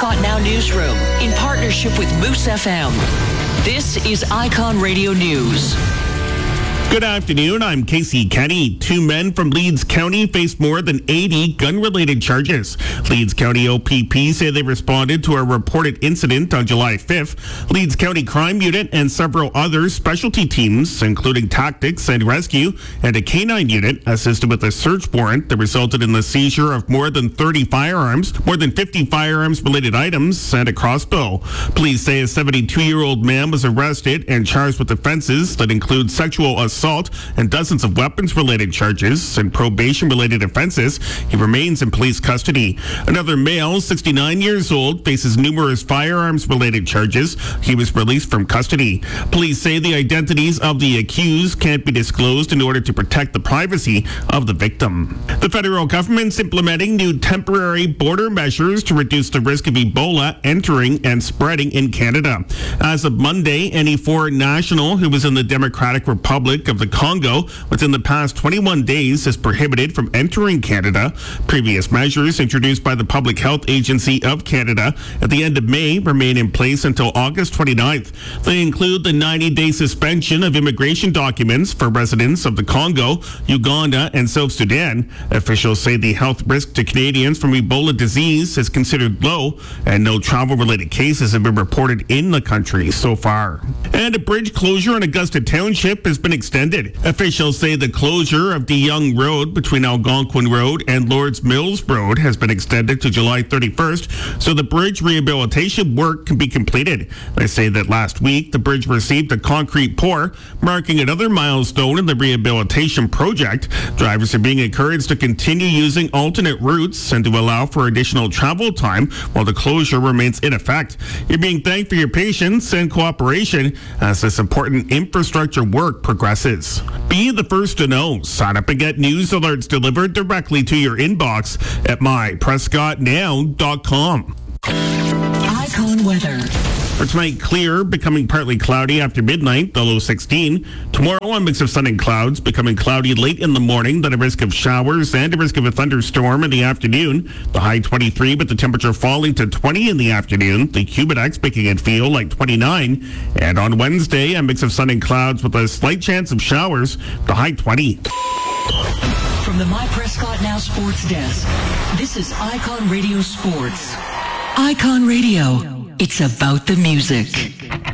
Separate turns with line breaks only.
Prescott Now newsroom in partnership with Moose FM. This is Icon Radio News.
Good afternoon, I'm Casey Kenny. 2 men from Leeds County faced more than 80 gun-related charges. Leeds County OPP say they responded to a reported incident on July 5th. Leeds County Crime Unit and several other specialty teams, including tactics and rescue, and a canine unit, assisted with a search warrant that resulted in the seizure of more than 30 firearms, more than 50 firearms-related items, and a crossbow. Police say a 72-year-old man was arrested and charged with offenses that include sexual assault and dozens of weapons-related charges and probation-related offenses. He remains in police custody. Another male, 69 years old, faces numerous firearms-related charges. He was released from custody. Police say the identities of the accused can't be disclosed in order to protect the privacy of the victim. The federal government's implementing new temporary border measures to reduce the risk of Ebola entering and spreading in Canada. As of Monday, any foreign national who was in the Democratic Republic of the Congo within the past 21 days is prohibited from entering Canada. Previous measures introduced by the Public Health Agency of Canada at the end of May remain in place until August 29th. They include the 90-day suspension of immigration documents for residents of the Congo, Uganda, and South Sudan. Officials say the health risk to Canadians from Ebola disease is considered low, and no travel-related cases have been reported in the country so far. And a bridge closure in Augusta Township has been extended. Officials say the closure of the Young Road between Algonquin Road and Lords Mills Road has been extended to July 31st, so the bridge rehabilitation work can be completed. They say that last week the bridge received a concrete pour, marking another milestone in the rehabilitation project. Drivers are being encouraged to continue using alternate routes and to allow for additional travel time while the closure remains in effect. You're being thanked for your patience and cooperation as this important infrastructure work progresses. Be the first to know. Sign up and get news alerts delivered directly to your inbox at myprescottnow.com.
Icon weather.
For tonight, clear, becoming partly cloudy after midnight, the low 16. Tomorrow, a mix of sun and clouds, becoming cloudy late in the morning, then a risk of showers and a risk of a thunderstorm in the afternoon. The high 23, but the temperature falling to 20 in the afternoon. The Humidex making it feel like 29. And on Wednesday, a mix of sun and clouds with a slight chance of showers, the high 20.
From the My Prescott Now Sports Desk, this is Icon Radio Sports. Icon Radio. It's about the music.